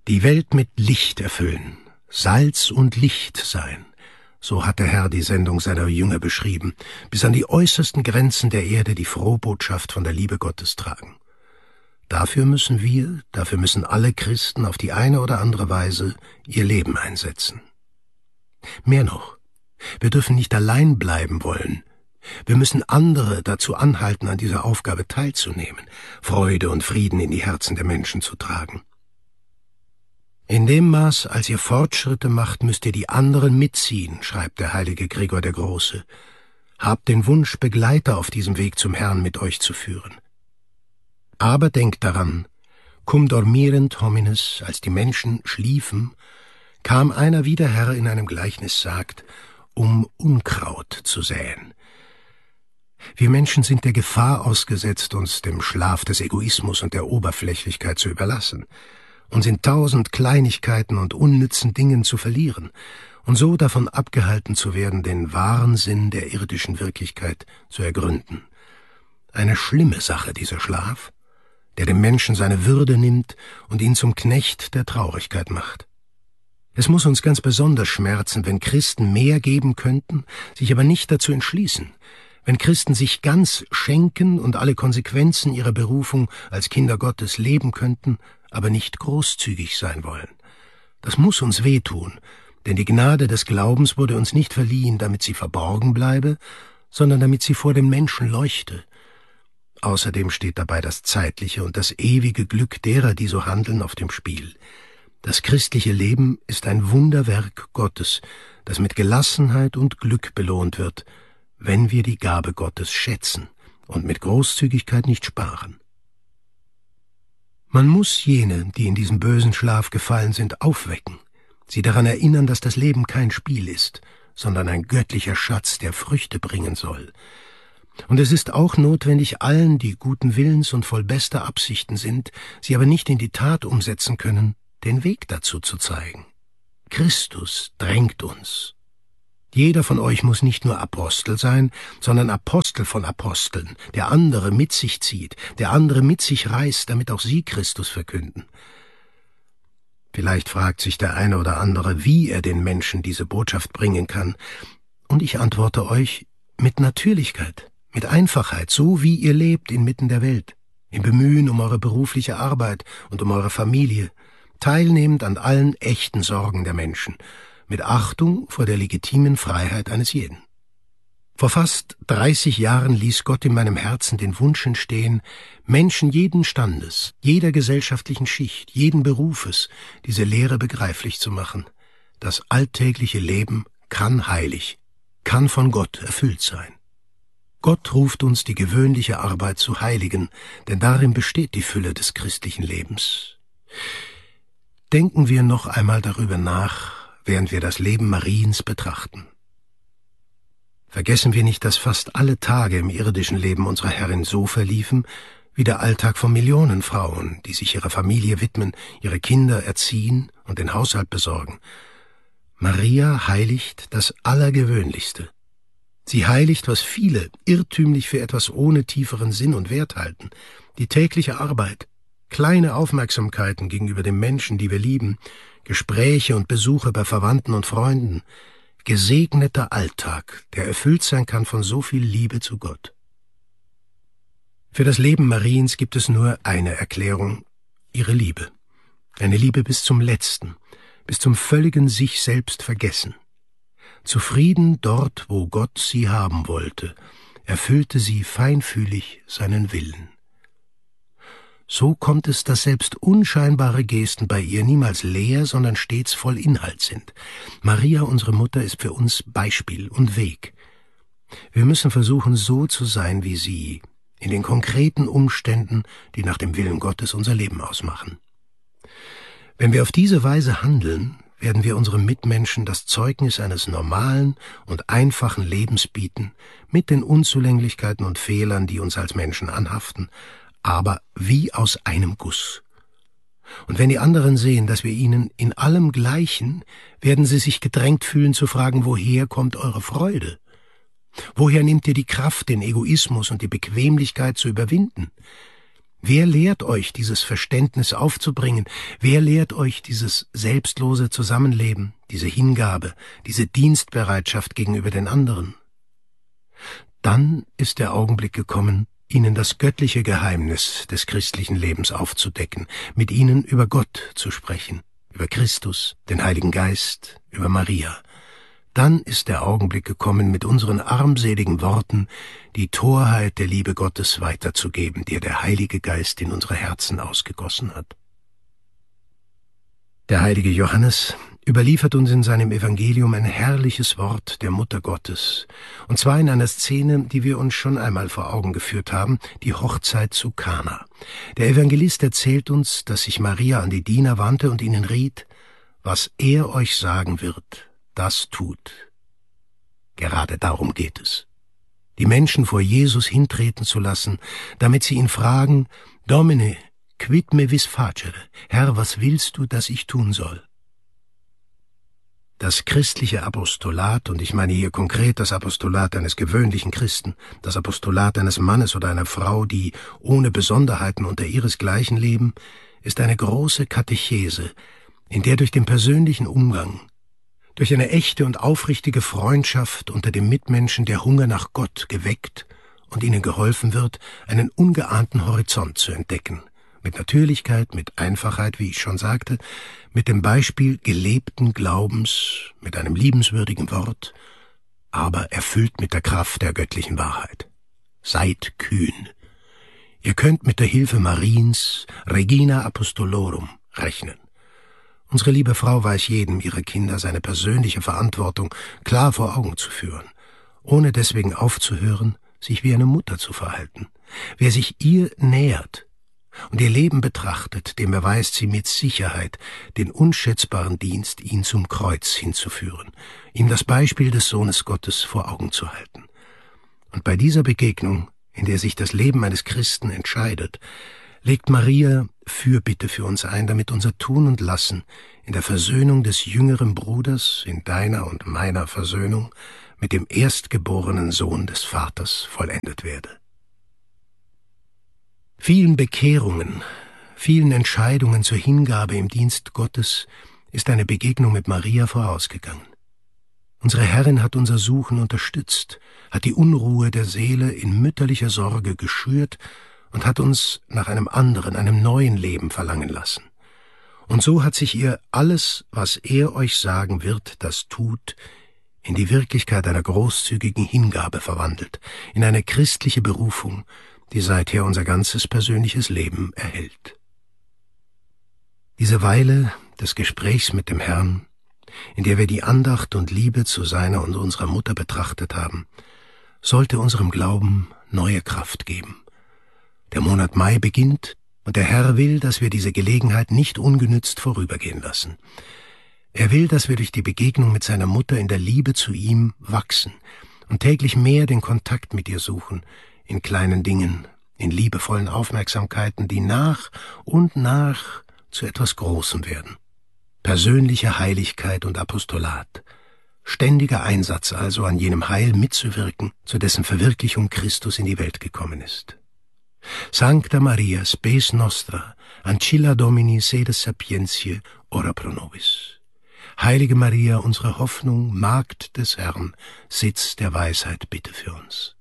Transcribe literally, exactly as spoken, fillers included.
Die Welt mit Licht erfüllen, Salz und Licht sein, so hat der Herr die Sendung seiner Jünger beschrieben, bis an die äußersten Grenzen der Erde die Frohbotschaft von der Liebe Gottes tragen. Dafür müssen wir, dafür müssen alle Christen auf die eine oder andere Weise ihr Leben einsetzen. Mehr noch, wir dürfen nicht allein bleiben wollen. Wir müssen andere dazu anhalten, an dieser Aufgabe teilzunehmen, Freude und Frieden in die Herzen der Menschen zu tragen. In dem Maß, als ihr Fortschritte macht, müsst ihr die anderen mitziehen, schreibt der heilige Gregor der Große. Habt den Wunsch, Begleiter auf diesem Weg zum Herrn mit euch zu führen. Aber denkt daran, cum dormirent homines, als die Menschen schliefen, kam einer, wie der Herr in einem Gleichnis sagt, um Unkraut zu säen. Wir Menschen sind der Gefahr ausgesetzt, uns dem Schlaf des Egoismus und der Oberflächlichkeit zu überlassen, uns in tausend Kleinigkeiten und unnützen Dingen zu verlieren und so davon abgehalten zu werden, den wahren Sinn der irdischen Wirklichkeit zu ergründen. Eine schlimme Sache, dieser Schlaf, der dem Menschen seine Würde nimmt und ihn zum Knecht der Traurigkeit macht. Es muss uns ganz besonders schmerzen, wenn Christen mehr geben könnten, sich aber nicht dazu entschließen, wenn Christen sich ganz schenken und alle Konsequenzen ihrer Berufung als Kinder Gottes leben könnten, aber nicht großzügig sein wollen. Das muss uns wehtun, denn die Gnade des Glaubens wurde uns nicht verliehen, damit sie verborgen bleibe, sondern damit sie vor den Menschen leuchte. Außerdem steht dabei das zeitliche und das ewige Glück derer, die so handeln, auf dem Spiel. Das christliche Leben ist ein Wunderwerk Gottes, das mit Gelassenheit und Glück belohnt wird, wenn wir die Gabe Gottes schätzen und mit Großzügigkeit nicht sparen. Man muss jene, die in diesen bösen Schlaf gefallen sind, aufwecken, sie daran erinnern, dass das Leben kein Spiel ist, sondern ein göttlicher Schatz, der Früchte bringen soll. Und es ist auch notwendig, allen, die guten Willens und voll bester Absichten sind, sie aber nicht in die Tat umsetzen können, den Weg dazu zu zeigen. Christus drängt uns. Jeder von euch muss nicht nur Apostel sein, sondern Apostel von Aposteln, der andere mit sich zieht, der andere mit sich reißt, damit auch sie Christus verkünden. Vielleicht fragt sich der eine oder andere, wie er den Menschen diese Botschaft bringen kann. Und ich antworte euch, mit Natürlichkeit, mit Einfachheit, so wie ihr lebt inmitten der Welt, im Bemühen um eure berufliche Arbeit und um eure Familie, teilnehmend an allen echten Sorgen der Menschen, mit Achtung vor der legitimen Freiheit eines jeden. Vor fast dreißig Jahren ließ Gott in meinem Herzen den Wunsch entstehen, Menschen jeden Standes, jeder gesellschaftlichen Schicht, jeden Berufes, diese Lehre begreiflich zu machen. Das alltägliche Leben kann heilig, kann von Gott erfüllt sein. Gott ruft uns, die gewöhnliche Arbeit zu heiligen, denn darin besteht die Fülle des christlichen Lebens. Denken wir noch einmal darüber nach, während wir das Leben Mariens betrachten. Vergessen wir nicht, dass fast alle Tage im irdischen Leben unserer Herrin so verliefen, wie der Alltag von Millionen Frauen, die sich ihrer Familie widmen, ihre Kinder erziehen und den Haushalt besorgen. Maria heiligt das Allergewöhnlichste. Sie heiligt, was viele irrtümlich für etwas ohne tieferen Sinn und Wert halten, die tägliche Arbeit, kleine Aufmerksamkeiten gegenüber den Menschen, die wir lieben, Gespräche und Besuche bei Verwandten und Freunden, gesegneter Alltag, der erfüllt sein kann von so viel Liebe zu Gott. Für das Leben Mariens gibt es nur eine Erklärung, ihre Liebe. Eine Liebe bis zum Letzten, bis zum völligen sich selbst vergessen. Zufrieden dort, wo Gott sie haben wollte, erfüllte sie feinfühlig seinen Willen. So kommt es, dass selbst unscheinbare Gesten bei ihr niemals leer, sondern stets voll Inhalt sind. Maria, unsere Mutter, ist für uns Beispiel und Weg. Wir müssen versuchen, so zu sein wie sie, in den konkreten Umständen, die nach dem Willen Gottes unser Leben ausmachen. Wenn wir auf diese Weise handeln, werden wir unseren Mitmenschen das Zeugnis eines normalen und einfachen Lebens bieten, mit den Unzulänglichkeiten und Fehlern, die uns als Menschen anhaften, aber wie aus einem Guss. Und wenn die anderen sehen, dass wir ihnen in allem gleichen, werden sie sich gedrängt fühlen zu fragen, woher kommt eure Freude? Woher nehmt ihr die Kraft, den Egoismus und die Bequemlichkeit zu überwinden? Wer lehrt euch, dieses Verständnis aufzubringen? Wer lehrt euch dieses selbstlose Zusammenleben, diese Hingabe, diese Dienstbereitschaft gegenüber den anderen? Dann ist der Augenblick gekommen, ihnen das göttliche Geheimnis des christlichen Lebens aufzudecken, mit ihnen über Gott zu sprechen, über Christus, den Heiligen Geist, über Maria. Dann ist der Augenblick gekommen, mit unseren armseligen Worten die Torheit der Liebe Gottes weiterzugeben, die der Heilige Geist in unsere Herzen ausgegossen hat. Der heilige Johannes überliefert uns in seinem Evangelium ein herrliches Wort der Mutter Gottes, und zwar in einer Szene, die wir uns schon einmal vor Augen geführt haben, die Hochzeit zu Kana. Der Evangelist erzählt uns, dass sich Maria an die Diener wandte und ihnen riet: Was er euch sagen wird, das tut. Gerade darum geht es. Die Menschen vor Jesus hintreten zu lassen, damit sie ihn fragen: Domine, quid me vis facere? Herr, was willst du, dass ich tun soll? Das christliche Apostolat, und ich meine hier konkret das Apostolat eines gewöhnlichen Christen, das Apostolat eines Mannes oder einer Frau, die ohne Besonderheiten unter ihresgleichen leben, ist eine große Katechese, in der durch den persönlichen Umgang, durch eine echte und aufrichtige Freundschaft unter dem Mitmenschen der Hunger nach Gott geweckt und ihnen geholfen wird, einen ungeahnten Horizont zu entdecken, mit Natürlichkeit, mit Einfachheit, wie ich schon sagte, mit dem Beispiel gelebten Glaubens, mit einem liebenswürdigen Wort, aber erfüllt mit der Kraft der göttlichen Wahrheit. Seid kühn. Ihr könnt mit der Hilfe Mariens, Regina Apostolorum, rechnen. Unsere liebe Frau weiß jedem ihrer Kinder seine persönliche Verantwortung klar vor Augen zu führen, ohne deswegen aufzuhören, sich wie eine Mutter zu verhalten. Wer sich ihr nähert und ihr Leben betrachtet, dem erweist sie mit Sicherheit den unschätzbaren Dienst, ihn zum Kreuz hinzuführen, ihm das Beispiel des Sohnes Gottes vor Augen zu halten. Und bei dieser Begegnung, in der sich das Leben eines Christen entscheidet, legt Maria Fürbitte für uns ein, damit unser Tun und Lassen in der Versöhnung des jüngeren Bruders, in deiner und meiner Versöhnung, mit dem erstgeborenen Sohn des Vaters vollendet werde. Vielen Bekehrungen, vielen Entscheidungen zur Hingabe im Dienst Gottes ist eine Begegnung mit Maria vorausgegangen. Unsere Herrin hat unser Suchen unterstützt, hat die Unruhe der Seele in mütterlicher Sorge geschürt und hat uns nach einem anderen, einem neuen Leben verlangen lassen. Und so hat sich ihr alles, was er euch sagen wird, das tut, in die Wirklichkeit einer großzügigen Hingabe verwandelt, in eine christliche Berufung, die seither unser ganzes persönliches Leben erhält. Diese Weile des Gesprächs mit dem Herrn, in der wir die Andacht und Liebe zu seiner und unserer Mutter betrachtet haben, sollte unserem Glauben neue Kraft geben. Der Monat Mai beginnt, und der Herr will, dass wir diese Gelegenheit nicht ungenützt vorübergehen lassen. Er will, dass wir durch die Begegnung mit seiner Mutter in der Liebe zu ihm wachsen und täglich mehr den Kontakt mit ihr suchen, in kleinen Dingen, in liebevollen Aufmerksamkeiten, die nach und nach zu etwas Großem werden. Persönliche Heiligkeit und Apostolat, ständiger Einsatz also an jenem Heil mitzuwirken, zu dessen Verwirklichung Christus in die Welt gekommen ist. Sancta Maria, spes nostra, ancilla Domini sede sapientiae, ora pro nobis. Heilige Maria, unsere Hoffnung, Magd des Herrn, Sitz der Weisheit, bitte für uns.